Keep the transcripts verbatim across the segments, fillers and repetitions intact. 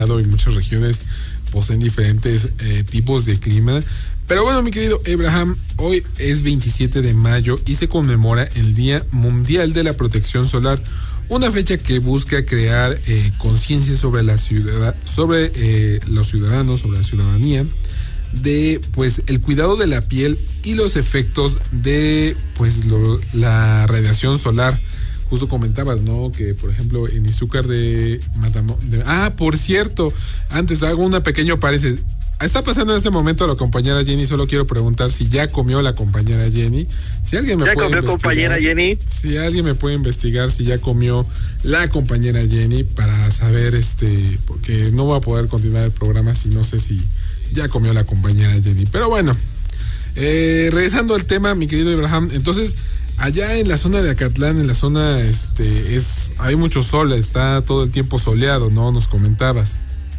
y muchas regiones poseen diferentes eh, tipos de clima. Pero bueno, mi querido Abraham, hoy es veintisiete de mayo y se conmemora el Día Mundial de la Protección Solar, una fecha que busca crear eh, conciencia sobre la ciudad, sobre eh, los ciudadanos, sobre la ciudadanía, de pues el cuidado de la piel y los efectos de pues lo, la radiación solar. Justo comentabas, ¿no? Que por ejemplo en Izúcar de Matamoros. Ah, por cierto, antes hago una pequeño paréntesis. Está pasando en este momento la compañera Jenny. Solo quiero preguntar si ya comió la compañera Jenny. Si alguien me ¿Ya puede comió compañera Jenny? Si alguien me puede investigar si ya comió la compañera Jenny para saber, este, porque no voy a poder continuar el programa si no sé si ya comió la compañera Jenny. Pero bueno, eh, regresando al tema, mi querido Abraham, entonces allá en la zona de Acatlán, en la zona, este, es, hay mucho sol, está todo el tiempo soleado, ¿no? Nos comentabas.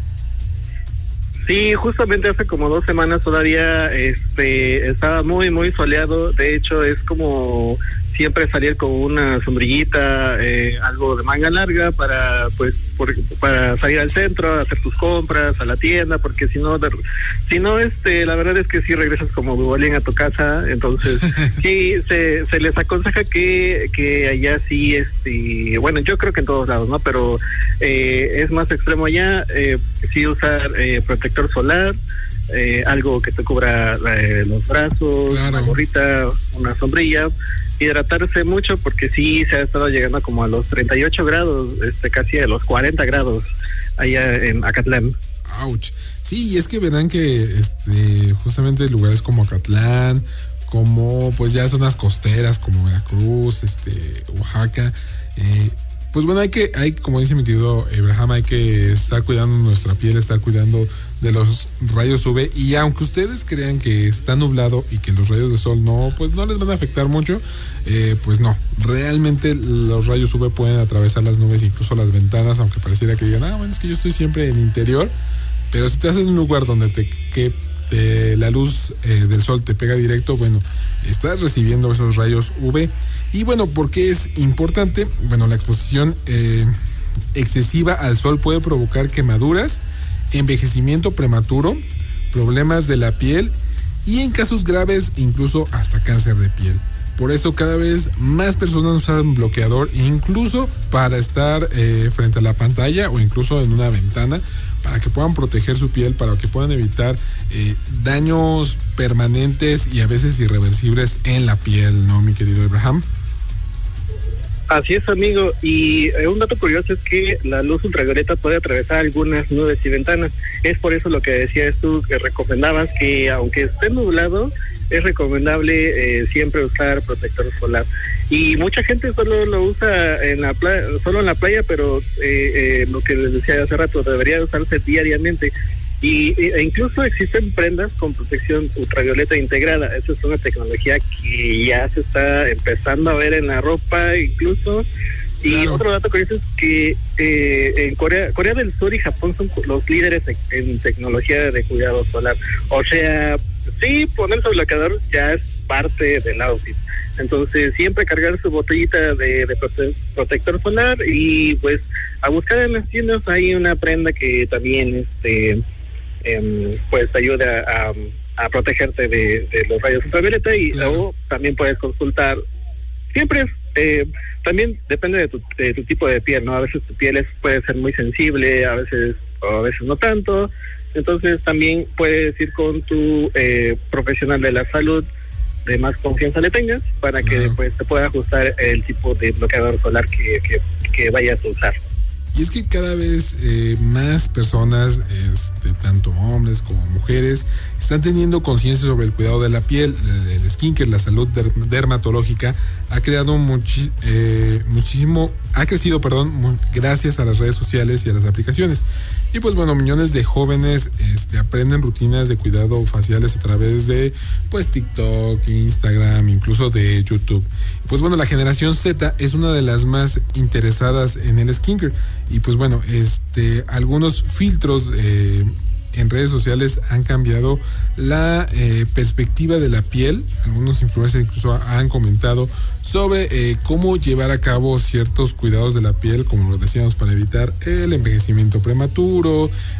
Sí, justamente hace como dos semanas todavía este estaba muy muy soleado. De hecho es como siempre salir con una sombrillita, eh, algo de manga larga para pues por, para salir al centro, hacer tus compras, a la tienda, porque si no, si no este la verdad es que sí regresas como bubalín a tu casa. Entonces sí se, se les aconseja que que allá sí este bueno, yo creo que en todos lados, ¿no? Pero eh, es más extremo allá, eh, sí usar eh, protector solar, eh, algo que te cubra eh, los brazos, claro, una gorrita, una sombrilla, hidratarse mucho porque sí se ha estado llegando como a los treinta y ocho grados, este casi a los cuarenta grados allá en Acatlán. Ouch. Sí, y es que verán que este justamente lugares como Acatlán, como pues ya zonas costeras como Veracruz, este Oaxaca, eh, pues bueno, hay que, hay, como dice mi querido Abraham, hay que estar cuidando nuestra piel, estar cuidando de los rayos U V, y aunque ustedes crean que está nublado y que los rayos de sol no, pues no les van a afectar mucho, eh, pues no, realmente los rayos U V pueden atravesar las nubes, incluso las ventanas, aunque pareciera que digan, ah, bueno, es que yo estoy siempre en interior, pero si estás en un lugar donde te, que te, la luz eh, del sol te pega directo, bueno, estás recibiendo esos rayos U V. Y bueno, ¿por qué es importante? Bueno, la exposición eh, excesiva al sol puede provocar quemaduras, envejecimiento prematuro, problemas de la piel y en casos graves incluso hasta cáncer de piel. Por eso cada vez más personas usan bloqueador, incluso para estar eh, frente a la pantalla o incluso en una ventana, para que puedan proteger su piel, para que puedan evitar eh, daños permanentes y a veces irreversibles en la piel, ¿no, mi querido Abraham? Así es, amigo, y eh, un dato curioso es que la luz ultravioleta puede atravesar algunas nubes y ventanas. Es por eso lo que decías tú, que recomendabas que aunque esté nublado, es recomendable eh, siempre usar protector solar. Y mucha gente solo lo usa en la playa, solo en la playa, pero eh, eh, lo que les decía hace rato, debería usarse diariamente. Y, e incluso existen prendas con protección ultravioleta integrada. Esa es una tecnología que ya se está empezando a ver en la ropa incluso. Y claro, otro dato curioso es que eh, en Corea, Corea del Sur y Japón son los líderes en tecnología de cuidado solar. O sea, sí, ponerse el bloqueador ya es parte del outfit. Entonces siempre cargar su botellita de, de prote protector solar y pues a buscar en las tiendas hay una prenda que también este Eh, pues te ayuda a, a protegerte de, de los rayos ultravioleta y claro, luego también puedes consultar. Siempre eh, también depende de tu, de tu tipo de piel, ¿no? A veces tu piel es, puede ser muy sensible, a veces o a veces no tanto. Entonces también puedes ir con tu eh, profesional de la salud de más confianza le tengas para que claro, pues te pueda ajustar el tipo de bloqueador solar que, que, que vayas a usar. Y es que cada vez eh, más personas, este, tanto hombres como mujeres, están teniendo conciencia sobre el cuidado de la piel, el skincare, la salud dermatológica. Ha creado muchi eh, muchísimo, ha crecido, perdón, muy, gracias a las redes sociales y a las aplicaciones. Y pues bueno, millones de jóvenes este, aprenden rutinas de cuidado faciales a través de pues TikTok, Instagram, incluso de YouTube. Pues bueno, la generación Z es una de las más interesadas en el skincare. Y pues bueno, este, algunos filtros eh, en redes sociales han cambiado la eh, perspectiva de la piel. Algunos influencers incluso han comentado sobre eh, cómo llevar a cabo ciertos cuidados de la piel, como lo decíamos, para evitar el envejecimiento prematuro,